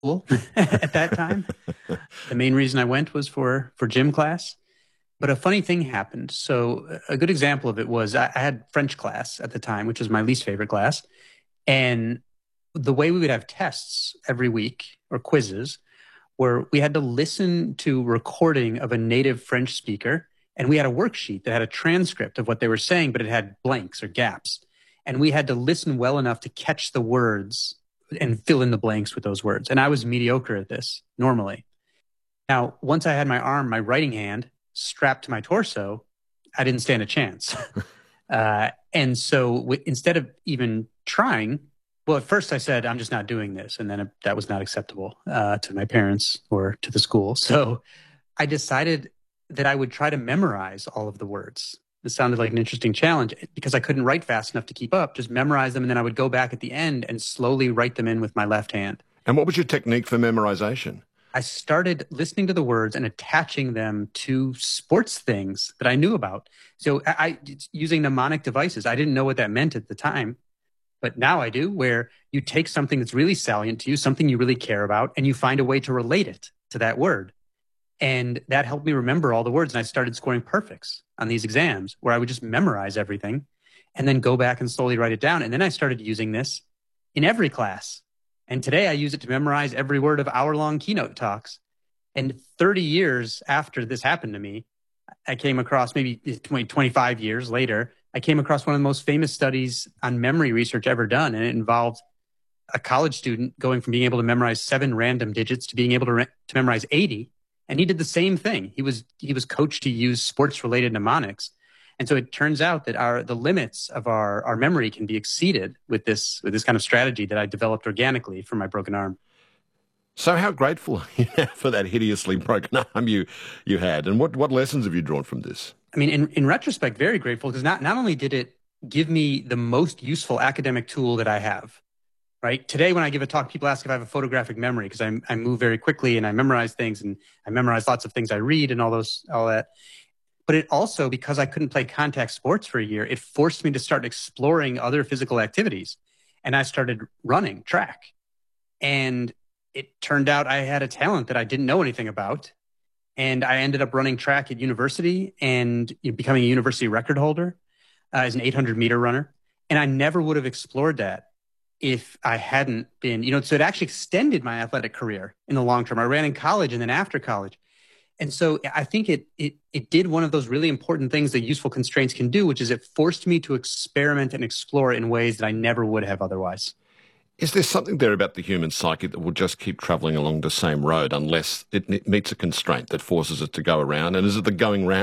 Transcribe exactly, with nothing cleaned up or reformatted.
school at that time. The main reason I went was for for gym class. But a funny thing happened. So a good example of it was I, I had French class at the time, which was my least favorite class. And the way we would have tests every week or quizzes where we had to listen to recording of a native French speaker. And we had a worksheet that had a transcript of what they were saying, but it had blanks or gaps. And we had to listen well enough to catch the words and fill in the blanks with those words. And I was mediocre at this normally. Now, once I had my arm, my writing hand strapped to my torso, I didn't stand a chance. uh, and so w- instead of even trying, well, at first I said, I'm just not doing this. And then it, that was not acceptable uh, to my parents or to the school. So I decided that I would try to memorize all of the words. This sounded like an interesting challenge because I couldn't write fast enough to keep up, just memorize them. And then I would go back at the end and slowly write them in with my left hand. And what was your technique for memorization? I started listening to the words and attaching them to sports things that I knew about. So I, I using mnemonic devices. I didn't know what that meant at the time, but now I do, where you take something that's really salient to you, something you really care about, and you find a way to relate it to that word. And that helped me remember all the words. And I started scoring perfects on these exams where I would just memorize everything and then go back and slowly write it down. And then I started using this in every class. And today I use it to memorize every word of hour-long keynote talks. And thirty years after this happened to me, I came across, maybe twenty, twenty-five years later, I came across one of the most famous studies on memory research ever done. And it involved a college student going from being able to memorize seven random digits to being able to, re- to memorize eighty. And he did the same thing. He was he was coached to use sports-related mnemonics. And so it turns out that our the limits of our, our memory can be exceeded with this with this kind of strategy that I developed organically for my broken arm. So how grateful are you for that hideously broken arm you you had? And what, what lessons have you drawn from this? I mean, in, in retrospect, very grateful because not, not only did it give me the most useful academic tool that I have, right? Today, when I give a talk, people ask if I have a photographic memory because I, I move very quickly and I memorize things and I memorize lots of things I read and all those, all that. But it also, because I couldn't play contact sports for a year, it forced me to start exploring other physical activities. And I started running track. And it turned out I had a talent that I didn't know anything about. And I ended up running track at university and becoming a university record holder uh, as an eight hundred meter runner. And I never would have explored that if I hadn't been, you know, so it actually extended my athletic career in the long term. I ran in college and then after college. And so I think it it it did one of those really important things that useful constraints can do, which is it forced me to experiment and explore in ways that I never would have otherwise. Is there something there about the human psyche that will just keep travelling along the same road unless it meets a constraint that forces it to go around? And is it the going round